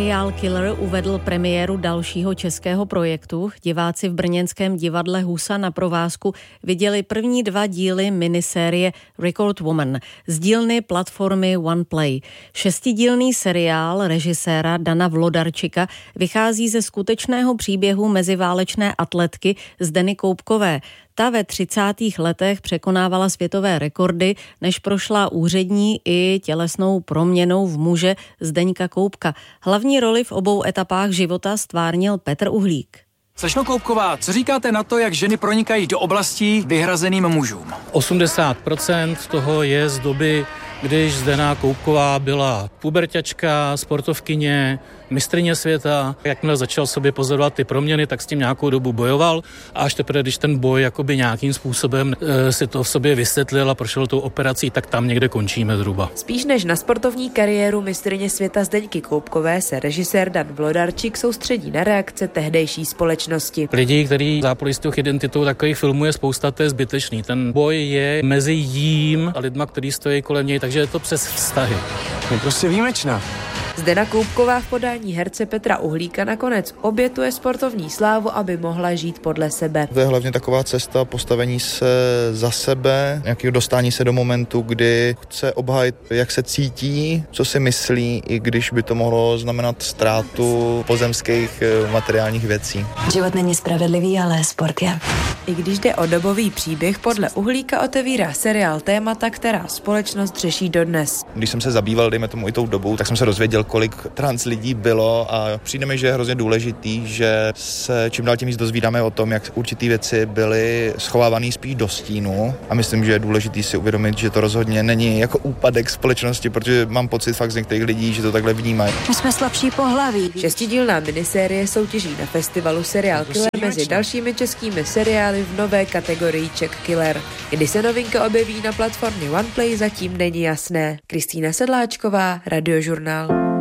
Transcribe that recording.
Serial Killer uvedl premiéru dalšího českého projektu. Diváci v brněnském divadle Husa na provázku viděli první 2 díly minisérie Record Woman z dílny platformy OnePlay. 6dílný seriál režiséra Dana Vlodarčika vychází ze skutečného příběhu meziválečné atletky Zdeny Koupkové. Ta ve 30. letech překonávala světové rekordy, než prošla úřední i tělesnou proměnou v muže Zdeňka Koupka. Hlavní roli v obou etapách života stvárnil Petr Uhlík. Slečno Koupková, co říkáte na to, jak ženy pronikají do oblastí vyhrazeným mužům? 80% toho je z doby, když Zdena Koupková byla puberťačka, sportovkyně, mistryně světa. Jakmile začal sobě pozorovat ty proměny, tak s tím nějakou dobu bojoval a až teprve, když ten boj jakoby nějakým způsobem si to v sobě vysvětlil a prošel tou operací, tak tam někde končíme zhruba. Spíš než na sportovní kariéru mistryně světa Zdeňky Koupkové se režisér Dan Vlodarčik soustředí na reakce tehdejší společnosti. Lidí, kteří zápolí s tou identitou, takových filmů je spousta, to je zbytečný. Ten boj je mezi jím a lidma, kteří stojí kolem něj, takže je to přes vztahy. Je prostě výjimečná. Zdena Koupková v podání herce Petra Uhlíka nakonec obětuje sportovní slávu, aby mohla žít podle sebe. To je hlavně taková cesta postavení se za sebe, nějakého dostání se do momentu, kdy chce obhájit, jak se cítí, co si myslí, i když by to mohlo znamenat ztrátu pozemských materiálních věcí. Život není spravedlivý, ale sport je. I když jde o dobový příběh, podle Uhlíka otevírá seriál témata, která společnost řeší dodnes. Když jsem se zabýval, dejme tomu i tou dobou, tak jsem se dozvěděl, kolik trans lidí bylo a přijde mi, že je hrozně důležitý, že se čím dál tím víc dozvídáme o tom, jak určitý věci byly schovávané spíš do stínu a myslím, že je důležitý si uvědomit, že to rozhodně není jako úpadek společnosti, protože mám pocit fakt z některých lidí, že to takhle vnímají. My jsme slabší pohlaví. 6dílná minisérie soutěží na festivalu Serial Killer mezi dalšími českými seriály v nové kategorii Czech Killer. Kdy se novinka objeví na platformě OnePlay, zatím není jasné. Kristýna Sedláčková, Radiožurnál.